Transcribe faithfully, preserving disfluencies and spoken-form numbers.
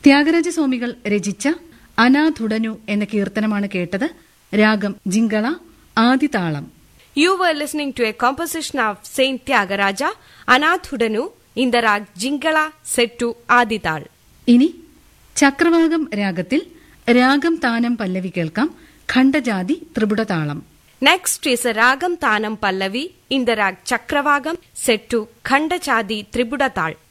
ത്യാഗരാജസ്വാമികൾ രചിച്ച അനാഥുടനു എന്ന കീർത്തനമാണ് കേട്ടത്. രാഗം ജിങ്കള, ആദിതാളം. You were listening to a composition of Saint Tyagaraja, Anathudanu, in the rag Jingala set to Adital. ഇനി ചക്രവാകം രാഗത്തിൽ രാഗം താനം പല്ലവി കേൾക്കാം. ഖണ്ഡജാതി ത്രിപുടതാളം. Next is a Ragam Tanam Pallavi in the rag Chakravagam set to Khandachadi Tribudatal.